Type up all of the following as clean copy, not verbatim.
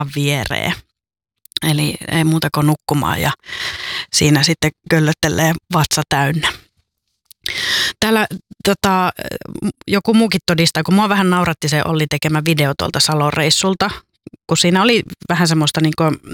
viereen. Eli ei muuta kuin nukkumaan ja siinä sitten köllöttelee vatsa täynnä. Täällä joku muukin todistaa, kun mua vähän nauratti se Olli tekemä video tuolta Salon reissulta, kun siinä oli vähän semmoista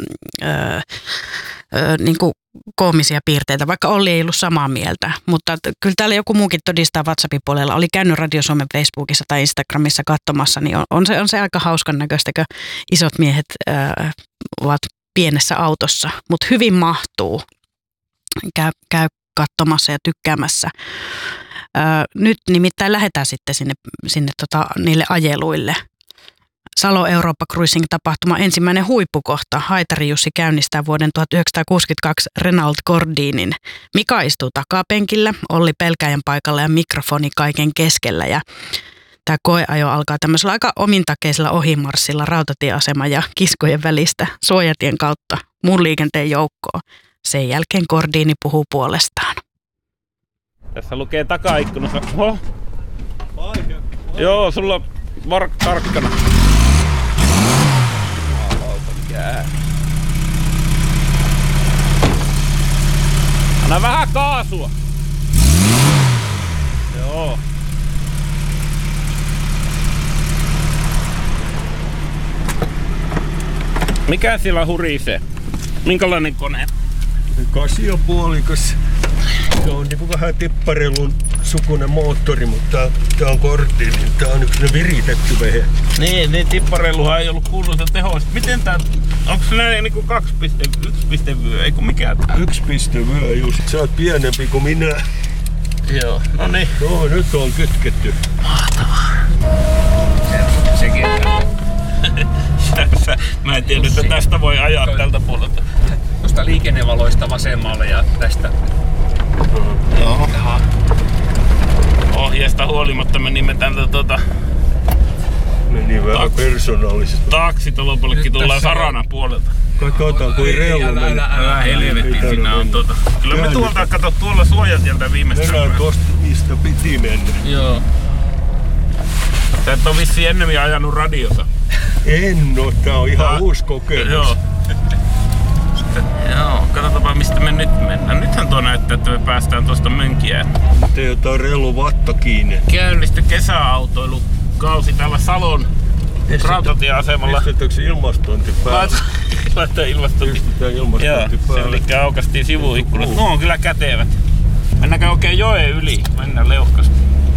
niinku koomisia piirteitä, vaikka Olli ei ollut samaa mieltä. Mutta kyllä täällä joku muukin todistaa WhatsAppin puolella, oli käynyt Radio Suomen Facebookissa tai Instagramissa katsomassa, niin on se aika hauskan näköistä, kun isot miehet ovat pienessä autossa, mutta hyvin mahtuu. Käy katsomassa ja tykkäämässä. Nyt nimittäin lähdetään sitten sinne niille ajeluille. Salo Eurooppa Cruising-tapahtuma ensimmäinen huippukohta. Haitari Jussi käynnistää vuoden 1962 Renault Gordinin. Mika istuu takapenkillä, Olli pelkäjän paikalla ja mikrofoni kaiken keskellä. Ja tämä koeajo alkaa tämmöisellä aika omintakeisella ohimarssilla rautatieasema ja kiskojen välistä suojatien kautta muun liikenteen joukkoon. Sen jälkeen Gordini puhuu puolestaan. Tässä lukee takaikkunassa. Oho. Joo, sulla on tarkkana. Anna vähän kaasua. Joo. Mikä siellä hurisee? Minkälainen kone? 8,5. Se on niinku vähän tipparelun sukunen moottori, mutta tää on Gordini, niin tää on yksi viritetty vehe. Niin tipparelluhan ei ollut kuuluisa tehoista. Miten tää, onko se näin niinku 1 vyö, eikö mikään tää? 1 vyö just, sä oot pienempi kuin minä. Joo, no niin. Joo, nyt on kytketty. Mahtavaa. Sekin mä en tiedä, että tästä voi ajaa tältä puolelta. Tuosta liikennevaloista vasemmalle ja tästä. Joo. Ohjeesta huolimatta menimme tältä Meni vähän persoonallisesti. Taksitolopallekin tullaan Sarana puolelta. Katsotaan kuin reilu meni. Älä helvetti, siinä on Kyllä me tuolta, kato tuolla suojatieltä viimeistä. Mennään tosta, mistä piti mennä. Joo. Sä et oo vissiin ennemmin ajanut radiossa. En oo, tää on ihan uusi kokemus. Joo. Joo, katsotaanpa mistä me nyt mennään. Nythän tuo näyttää, että me päästään tuosta Mönkiään. Te jotain reilu vatta kiinni. Käynnistyi kesäautoilukausi täällä Salon rautatieasemalla. Pistetäänkö ilmastointi päälle? Laittaa ilmastointi. Pistetään ilmastointi päälle. Se eli aukaistiin sivuikkunat. Nuo on kyllä kätevät. Mennäänkö oikein joen yli? Mennään leuhkasti.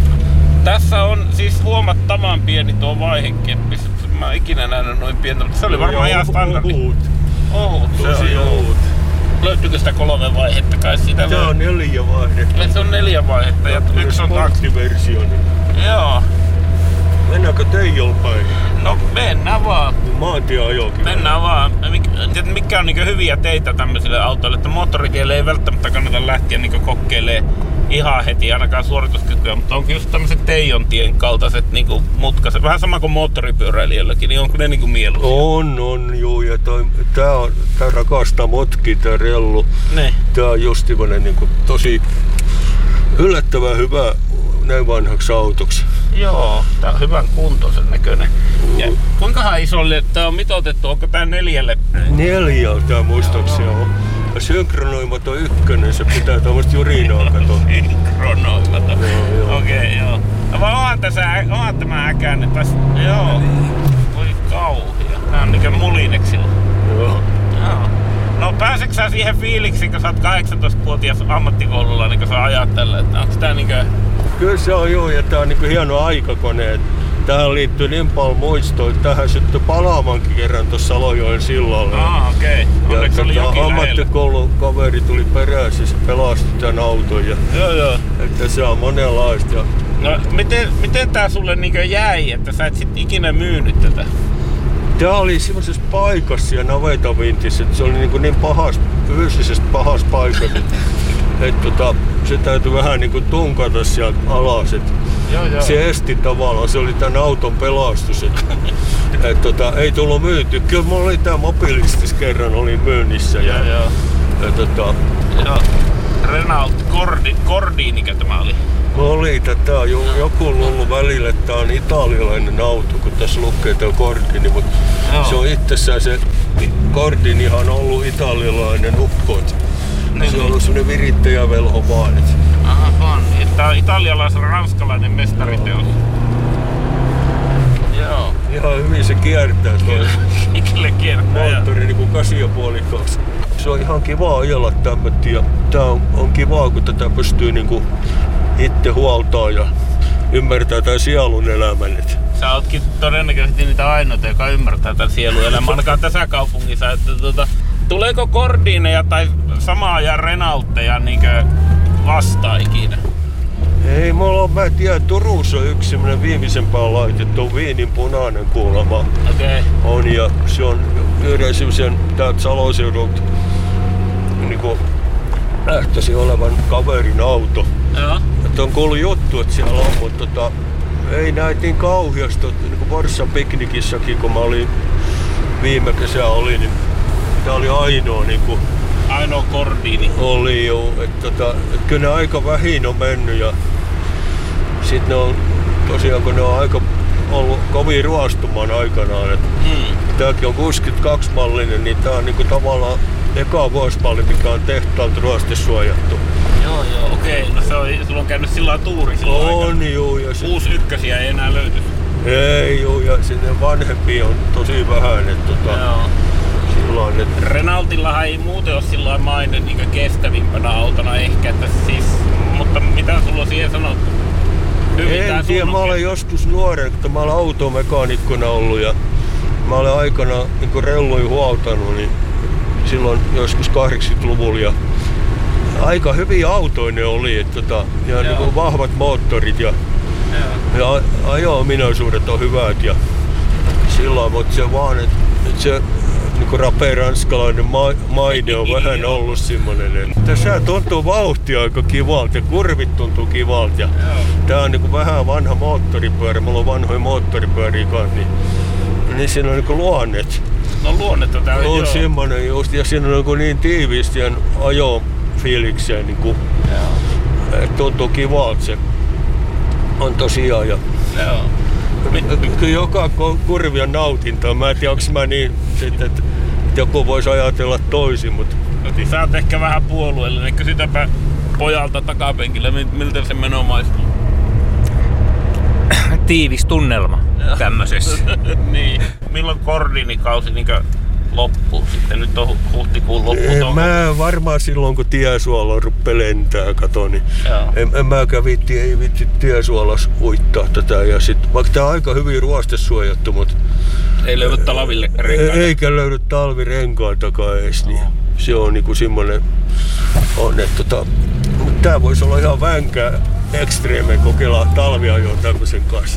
Tässä on siis huomattavan pieni tuo vaihekeppi. Mä oon ikinä nähnyt noin pientä, mutta se oli varmaan ihan standardi. Ohut, tosi ohut. Löytyykö sitä 3 vaihetta kai siitä? Tää on 4 vaihetta. Se on 4 vaihetta ja yksi on taktiversio. Joo. Mennäänkö Teijolla päin? No mennään vaan. Maantieajokin. Mennään vaan. Mikä on niinku hyviä teitä tämmöisille autoille, että moottoritielle ei välttämättä kannata lähteä niinku kokeilemaan ihan heti ainakaan suorituskykyä, mutta onko just tämmöiset Teijon-tien kaltaiset niinku mutkaiset, vähän sama kuin moottoripyöräilijöilläkin, niin onko ne niinku mieluisia? On juu, ja tää rakastaa motkia tää rellu. Ne. Tää on just niinku tosi yllättävän hyvä näin vanhaksi autoksi. Joo, tää on hyvän kuntoisen näköinen. Ja kuinkahan isolle tää on mitoitettu? Onko tää 4? 4 tää muistaakseni on. Ja synkronoimaton 1, se pitää tämmöstä jurinaa katsoa. Synkronoimaton. Okei, joo. Onhan tämä äkäinen tässä. Joo. Voi kauhia. Tää on niinkö mulineksilla. Joo. No pääsetkö sä siihen fiiliksiin, kun sä oot 18-vuotias ammattikoululainen, kun sä ajat tällä? Onko tää niinkö... Kyllä se on joo, ja tää on niinku hieno aikakone. Tähän liittyy niin paljon muistoja, että tähän syttyi palaamankin kerran tuossa Salojoen sillalla. Okei. Onneksi oli jokin ammattikoulun kaveri tuli perässä ja se pelasti tän auton. Joo. Että se on monenlaista. No miten tää sulle niinkö jäi, että sä et sit ikinä myynyt tätä? Tää oli semmoisessa paikassa ja navetavintissä, että se oli niin fyysisesti pahassa paikassa. Se täytyi vähän niinku tunkata sieltä alas. Joo. Se esti tavallaan, se oli tän auton pelastus. Ei tullut myyty. Kyllä mulla oli tää Mobilistis kerran oli myynnissä. Joo. Renault Gordini, mikä tämä oli? Oli tätä joku on luullut välillä, että tämä on italialainen auto, kun tässä lukee tämä Gordini, mutta se on itsessään se Gordinihan on ollut italialainen ukko. Se on ollut semmoinen virittäjävelho vaan. Aha, vaan. Tämä on italialais-ranskalainen mestariteos. Joo. Ihan hyvin se kiertää tuo moottori niin kuin 8,5. Se on ihan kiva ajella tämmötä ja tää on kivaa, kun tätä pystyy niinku itse huoltaa ja ymmärtää tämän sielun elämän. Sä ootkin todennäköisesti niitä ainoita, joka ymmärtää tämän sielun elämän, ainakaan tässä kaupungissa. Että tuleeko Gordineja tai samaa ajan Renaultteja niinkö vasta ikinä? Ei, mä en tiedä, Turussa on yksi semmonen viimeisempää laitettu, Viinin punainen kuulemma on ja se on yhden semmosen täältä Saloseudulta niinku lähtöisin olevan kaverin auto. Että on kuullut juttu, että siellä on, mutta ei näitä niin kauheasti, niinku Forssan piknikissakin kun mä olin viime kesä niin tää oli ainoa niinku ainoa Gordini. Oli joo, että kyllä ne aika vähin on mennyt ja sit ne on tosiaan kun ne on aika ollut kovin ruostumaan aikanaan. Tääkin on 62 mallinen, niin tää on niinku tavallaan eka vuosimalli, mikä on tehtaalta ruostesuojattu. Joo, okei. No sulla on käynyt sillä tuuri silloin on joo. Ja uusi ykkösiä ei enää löydy. Ei joo, ja sinne vanhempia on tosi vähän, että silloin, että Renaultillahan ei muuten ole sillä maine niin kestävimpänä autona ehkä, että siis, mutta mitä sulla siihen sanottu? En tiedä, mä olen joskus nuoren, kun mä olen automekanikkona ollut ja mä olen aikana niin relluin huoltanut, niin silloin joskus 80-luvulla ja aika hyviä autoja ne oli, ja niin vahvat moottorit ja ajo-ominaisuudet on hyvät ja silloin, mutta se vaan, että se niin rapea ranskalainen maine on vähän ollut semmonen. Tässä tuntuu vauhti aika kivalta ja kurvit tuntuu kivalta. Tää on niin vähän vanha moottoripyörä, mulla on vanhoja moottoripyöriä kanssa, niin siinä on niin luonnet. No luonnet on täällä on semmonen just, ja siinä on niin tiiviisti ja ajofiilikseen, niin tuntuu kivalta se on tosiaan. Ja kyllä joka kurvi on nautintoa. Mä en tiedä, onko mä niin, että joku voisi ajatella toisin, mutta sä oot ehkä vähän puolueellinen. Kysytäpä pojalta takapenkillä, miltä se meno maistuu? Tiivis tunnelma tämmöisessä. Niin. Milloin Gordinikausi loppuu sitten? Nyt on huhtikuun loppu. Mä varmaan silloin, kun tiesuola rupeaa lentää, niin en mäkään ei viitti tiesuolas uittaa tätä. Ja sit, vaikka tää on aika hyvin ruostesuojattu, mutta ei löydy talville renkaita. Eikä löydy talvirenkaitakaan edes, niin se on niinku semmonen että tää voisi olla ihan vänkää ekstreemeen kokeilla talviajoa tämmösen kanssa.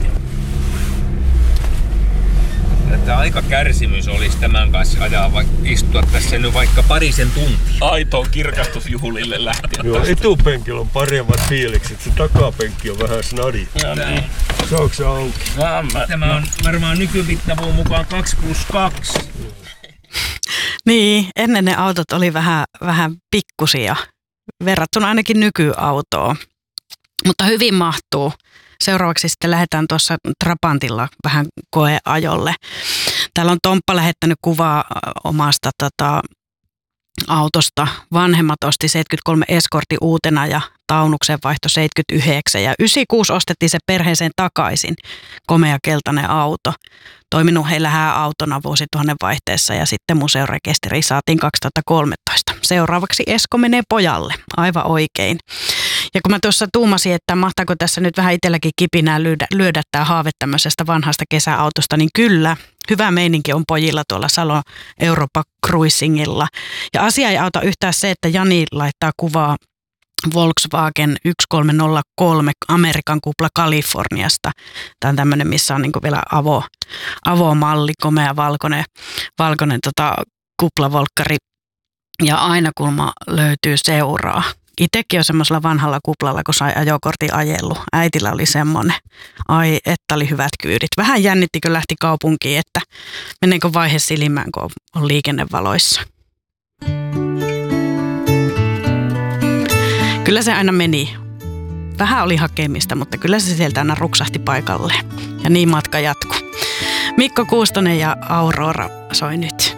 Että aika kärsimys olisi tämän kanssa ajaa, istua tässä nyt vaikka parisen tuntia. Aitoon kirkastusjuhlille lähtien. Joo, etupenkillä on paremmat fiilikset, se takapenkki on vähän snadi. Niin. Saanko se auki? Tämä on varmaan nykymittavuun mukaan 2+2. Niin, ennen ne autot oli vähän pikkusia, verrattuna ainakin nykyautoon, mutta hyvin mahtuu. Seuraavaksi sitten lähdetään tuossa Trabantilla vähän koeajolle. Täällä on Tomppa lähettänyt kuvaa omasta autosta. Vanhemmat osti 73 Escorti uutena ja Taunuksen vaihto 79 ja 96 ostettiin se perheeseen takaisin. Komea keltainen auto. Toiminut heillä hääautona vuosituhannen vaihteessa ja sitten museorekisteri saatiin 2013. Seuraavaksi Esko menee pojalle. Aivan oikein. Ja kun mä tuossa tuumasin, että mahtaako tässä nyt vähän itselläkin kipinää lyödä tämä haave tämmöisestä vanhasta kesäautosta, niin kyllä, hyvä meininki on pojilla tuolla Salon Europa Cruisingilla. Ja asia ei auta yhtään se, että Jani laittaa kuvaa Volkswagen 1303 Amerikan kupla Kaliforniasta. Tämä on tämmöinen, missä on niinku vielä avomalli, komea valkoinen kuplavolkkari ja ainakulma löytyy seuraa. Itsekin on semmoisella vanhalla kuplalla, kun sai ajokortin ajellut. Äitillä oli semmoinen. Ai, että oli hyvät kyydit. Vähän jännitti, kun lähti kaupunkiin, että meneekö vaihe silmään, kun on liikennevaloissa. Kyllä se aina meni. vähän oli hakemista, mutta kyllä se sieltä aina ruksahti paikalle. Ja niin matka jatkuu. Mikko Kuustonen ja Aurora soi nyt.